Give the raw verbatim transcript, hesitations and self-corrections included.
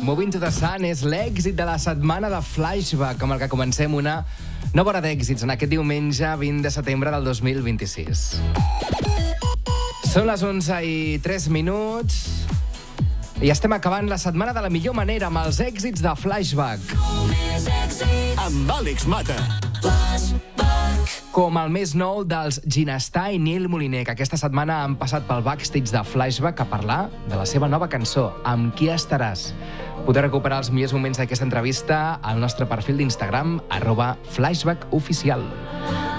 Moving to the Sun és l'èxit de la setmana de Flashback, amb el que comencem una nova hora d'èxits en aquest diumenge vint de setembre del dos mil vint-i-sis. Són les onze i tres minuts i estem acabant la setmana de la millor manera amb els èxits de Flashback. Amb Àlex Mata. Com el més nou dels Ginestar i Nil Moliner, que aquesta setmana han passat pel backstage de Flashback a parlar de la seva nova cançó, Amb qui estaràs. Podeu recuperar els millors moments d'aquesta entrevista al nostre perfil d'Instagram, arroba flashbackoficial.